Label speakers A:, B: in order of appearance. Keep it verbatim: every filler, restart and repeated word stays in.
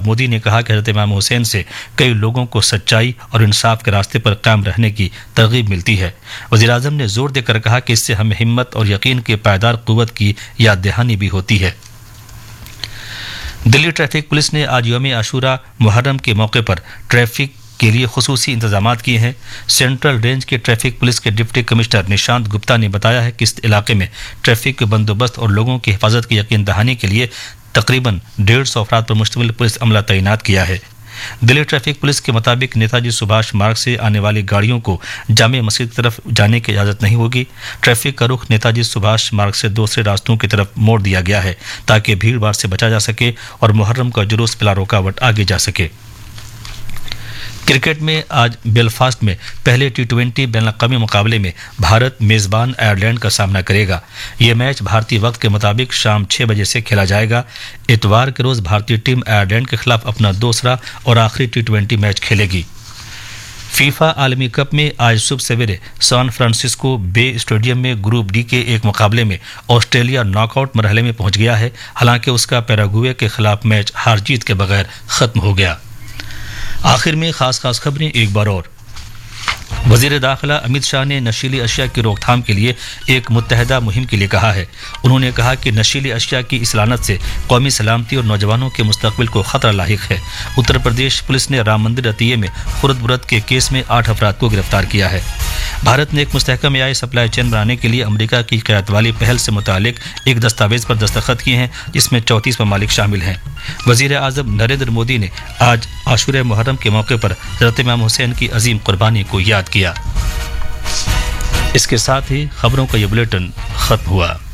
A: मोदी ने कहा कि हज़रत इमाम हुसैन से कई लोगों को सच्चाई और इंसाफ के रास्ते पर कायम रहने की तरगीब मिलती है। वज़ीर-ए-आज़म ने जोर देकर कहा कि इससे हमें हिम्मत और यकीन के पायदार क़ुव्वत की याद दहानी भी होती है। दिल्ली ट्रैफिक पुलिस ने आज यौम आशूरा मुहर्रम के मौके पर ट्रैफिक के लिए खुसूसी इंतजाम किए हैं। सेंट्रल रेंज के ट्रैफिक पुलिस के डिप्टी कमिश्नर निशांत गुप्ता ने बताया है कि इस इलाके में ट्रैफिक के बंदोबस्त और लोगों की हिफाजत की यकीन दहानी के लिए तकरीबन डेढ़ सौ अफराद पर मुश्तमिल पुलिस अमला तैनात किया है। दिल्ली ट्रैफिक पुलिस के मुताबिक नेताजी सुभाष मार्ग से आने वाली गाड़ियों को जामे मस्जिद की तरफ जाने की इजाज़त नहीं होगी। ट्रैफिक का रुख नेताजी सुभाष मार्ग से दूसरे रास्तों की तरफ मोड़ दिया गया है ताकि भीड़ भाड़ से बचा जा सके और मुहर्रम का जुलूस बिला रुकावट आगे जा सके। क्रिकेट में आज बेलफास्ट में पहले टी ट्वेंटी बैनुल-अक़वामी मुकाबले में भारत मेज़बान आयरलैंड का सामना करेगा। ये मैच भारतीय वक्त के मुताबिक शाम छः बजे से खेला जाएगा। इतवार के रोज़ भारतीय टीम आयरलैंड के खिलाफ अपना दूसरा और आखिरी टी ट्वेंटी मैच खेलेगी। फीफा आलमी कप में आज सुबह सवेरे सैन फ्रांसिस्को बे स्टेडियम में ग्रुप डी के एक मुकाबले में ऑस्ट्रेलिया नॉकआउट मरहले में पहुंच गया है। हालांकि उसका पैराग्वे के खिलाफ मैच हार जीत के बगैर ख़त्म हो गया। आखिर में खास खास खबरें एक बार और। वज़ीर दाखिला अमित शाह ने नशीली अशिया की रोकथाम के लिए एक मुत्तहदा मुहिम के लिए कहा है। उन्होंने कहा कि नशीली अशिया की इस लानत से कौमी सलामती और नौजवानों के मुस्तकबिल को खतरा लाहिक है। उत्तर प्रदेश पुलिस ने राम मंदिर रतिये में खुर्द बुरद के केस में आठ अफराद को गिरफ्तार किया है। भारत ने एक मुस्तहकम एआई सप्लाई चेन बनाने के लिए अमेरिका की क़यादत वाली पहल से मुतालिक एक दस्तावेज़ पर दस्तखत किए हैं जिसमें चौंतीस ममालिक शामिल हैं। वज़ीर-ए-आज़म नरेंद्र मोदी ने आज आशूरा मुहर्रम के मौके पर हज़रत इमाम हुसैन की अजीम कुर्बानी को याद किया। इसके साथ ही खबरों का ये बुलेटिन खत्म हुआ।